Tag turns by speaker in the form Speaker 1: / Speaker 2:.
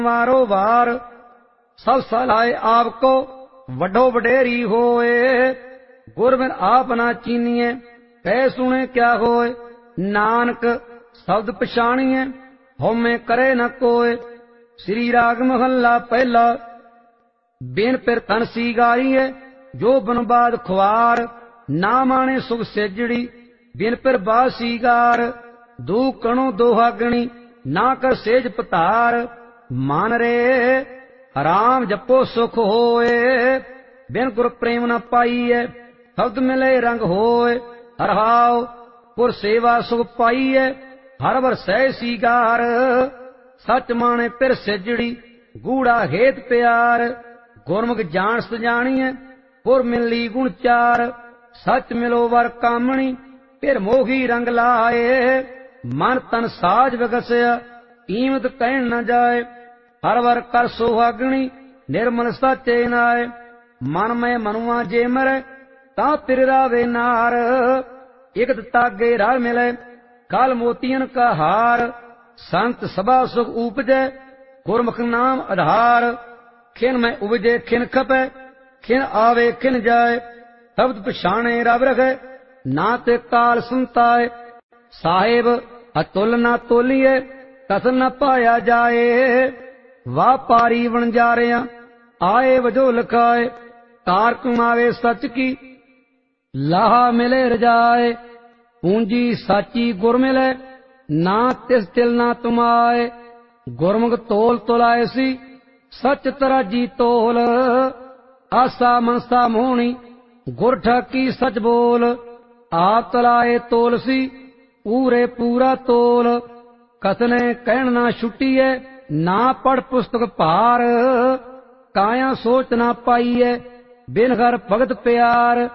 Speaker 1: वारो वार सब सलाए आपको वडो वडेरी होए। गुरबिन आप ना चीनिए कह सुने क्या होए। नानक शब्द पछाणिए होमे करे न कोय। श्री राग महला पहला। बिन पिर तन सीगारीए जो बनबाद खुआर। ना माने सुख सेजड़ी बिन पिर बाद सीगार। दू कणो दोहागणी ना कर सेज पतार। मान रे राम जपो सुख होए। बिन गुर प्रेम न पाईए शब्द मिले रंग होए। हरहाओ पुर सेवा सुख पाईए हर वर सह सीगार। सच माने पिर सेजड़ी गूढ़ा हेत प्यार। गुरमुख जान सजाणीए पुर मिली गुण चार। सच मिलो वर कामणी फिर मोही रंग लाए। मन तन साज विगसया कीमत कहन न जाए। हर वर कर सोहागणी निर्मल सचे नाय। मन में मनुआ जे मरे ता फिर रावे नार। एक तागे राह मिले काल मोतियन का हार। संत सभा सुख उपजे गुरमुख नाम आधार। खिन में उपजे खिन खपे खिन आवे खिन जाए। शब्द पछाणे रब रखे ना ते काल संताए। साहेब अतुल ना तोलिए कथन न पाया जाए। वापारी वणजारिया आए वजो लखाए। तार कमावे सच की लाहा मिले रजाए। पूंजी साची गुर मिले ना तिस तिल ना तुमाए। गुरमुख तोल तुलाए सी सच तराजी तोल। आसा मनसा मोहनी गुर ठाकी सच बोल। आप तलाए तोल सी पूरे पूरा तोल। कथने कहन ना छुट्टीए ना पढ़ पुस्तक भार। काया सोच ना पाईए बिन घर भगत प्यार।